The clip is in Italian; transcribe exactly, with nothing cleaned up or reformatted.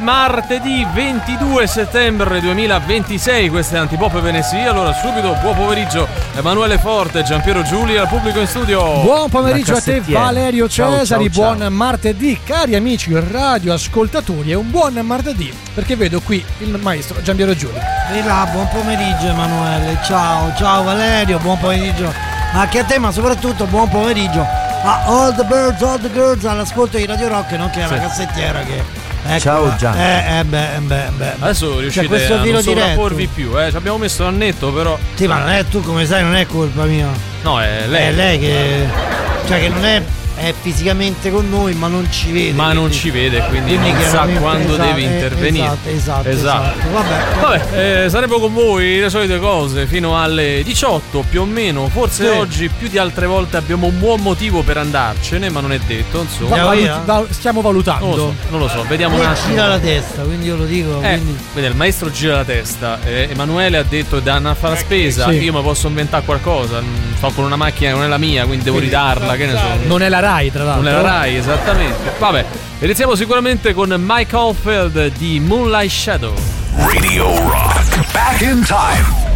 martedì ventidue settembre duemilaventisei, questo è Antipop Venerdì. Allora subito buon pomeriggio Emanuele Forte, Giampiero Giulia al pubblico in studio. Buon pomeriggio a te Valerio Cesari, ciao, ciao, buon ciao. martedì cari amici radioascoltatori, e un buon martedì perché vedo qui il maestro Giampiero Giulia. Di là, buon pomeriggio Emanuele, ciao, ciao Valerio, buon pomeriggio anche a te, ma soprattutto buon pomeriggio a All the Birds, All the Girls all'ascolto di Radio Rock, nonché alla Sì. cassettiera che... Ecco, ciao Gian. Eh, eh beh, eh, beh, beh. Adesso riuscite questo a filo non diretto. sovrapporvi più, eh? Ci abbiamo messo un annetto però. Sì, ma non è, tu come sai non è colpa mia. No, è lei. È lei che... Cioè che non è... è fisicamente con noi ma non ci vede. Ma quindi, non ci vede, quindi, quindi non sa chiaramente, quando esatto, deve eh, intervenire. Esatto, esatto, Esatto. esatto. Vabbè, Vabbè, eh, saremo con voi le solite cose fino alle diciotto più o meno. Forse Sì. oggi più di altre volte abbiamo un buon motivo per andarcene, ma non è detto, insomma. Andiamo Valut- via? val- stiamo valutando. Non lo so, non lo so, vediamo un lei attimo. gira la testa, quindi io lo dico. Eh, Quindi... vedi, il maestro gira la testa. eh, Emanuele ha detto da andare a fare la spesa. Sì. Io mi posso inventare qualcosa. mm, Sto con una macchina che non è la mia, quindi devo ridarla. Che ne so. Non è la Rai, tra l'altro. Non è la Rai, esattamente. Vabbè, iniziamo sicuramente con Mike Oldfield di Moonlight Shadow. Radio Rock. Back in time.